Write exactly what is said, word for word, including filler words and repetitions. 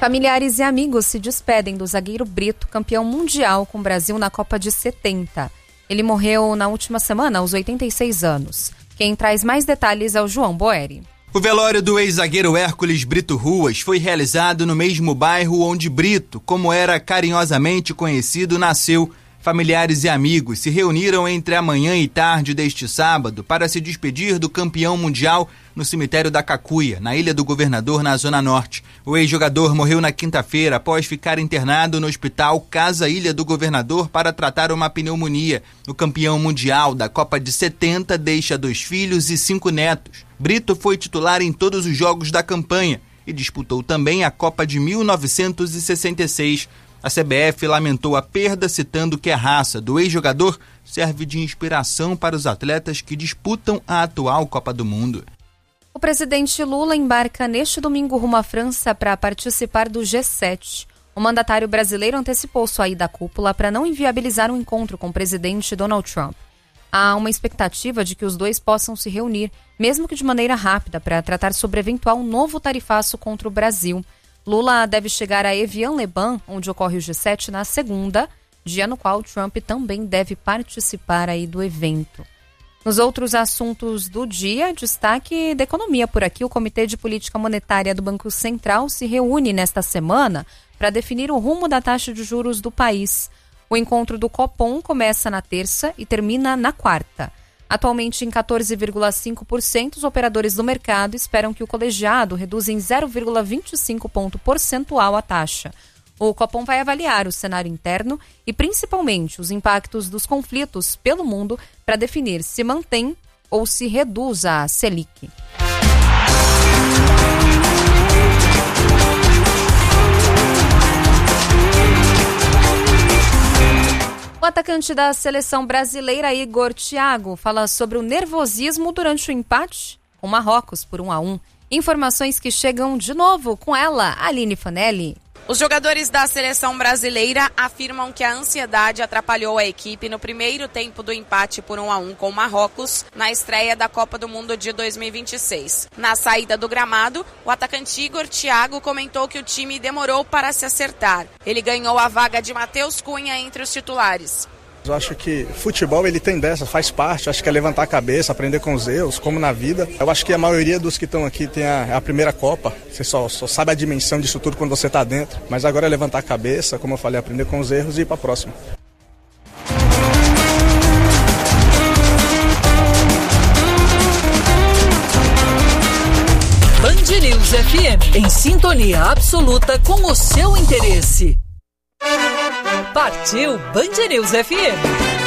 Familiares e amigos se despedem do zagueiro Brito, campeão mundial com o Brasil na Copa de setenta. Ele morreu na última semana, aos oitenta e seis anos. Quem traz mais detalhes é o João Boeri. O velório do ex-zagueiro Hércules Brito Ruas foi realizado no mesmo bairro onde Brito, como era carinhosamente conhecido, nasceu. Familiares e amigos se reuniram entre a manhã e tarde deste sábado para se despedir do campeão mundial no cemitério da Cacuia, na Ilha do Governador, na Zona Norte. O ex-jogador morreu na quinta-feira após ficar internado no hospital Casa Ilha do Governador para tratar uma pneumonia. O campeão mundial da Copa de setenta deixa dois filhos e cinco netos. Brito foi titular em todos os jogos da campanha e disputou também a Copa de mil novecentos e sessenta e seis. A C B F lamentou a perda, citando que a raça do ex-jogador serve de inspiração para os atletas que disputam a atual Copa do Mundo. O presidente Lula embarca neste domingo rumo à França para participar do G sete. O mandatário brasileiro antecipou sua ida à cúpula para não inviabilizar um encontro com o presidente Donald Trump. Há uma expectativa de que os dois possam se reunir, mesmo que de maneira rápida, para tratar sobre eventual novo tarifaço contra o Brasil. Lula deve chegar a Evian-les-Bains, onde ocorre o G sete, na segunda, dia no qual Trump também deve participar aí do evento. Nos outros assuntos do dia, destaque da economia por aqui. O Comitê de Política Monetária do Banco Central se reúne nesta semana para definir o rumo da taxa de juros do país. O encontro do Copom começa na terça e termina na quarta. Atualmente em quatorze vírgula cinco por cento, os operadores do mercado esperam que o colegiado reduza em zero vírgula vinte e cinco ponto percentual a taxa. O Copom vai avaliar o cenário interno e principalmente os impactos dos conflitos pelo mundo para definir se mantém ou se reduz a Selic. O atacante da seleção brasileira, Igor Thiago, fala sobre o nervosismo durante o empate com Marrocos por um a um. Informações que chegam de novo com ela, Aline Fanelli. Os jogadores da seleção brasileira afirmam que a ansiedade atrapalhou a equipe no primeiro tempo do empate por um a um com Marrocos na estreia da Copa do Mundo de dois mil e vinte e seis. Na saída do gramado, o atacante Igor Thiago comentou que o time demorou para se acertar. Ele ganhou a vaga de Matheus Cunha entre os titulares. Eu acho que futebol ele tem dessa, faz parte, acho que é levantar a cabeça, aprender com os erros, como na vida. Eu acho que a maioria dos que estão aqui tem a, a primeira Copa, você só, só sabe a dimensão disso tudo quando você está dentro, mas agora é levantar a cabeça, como eu falei, aprender com os erros e ir para a próxima. Band News F M, em sintonia absoluta com o seu interesse. Partiu Band News F M.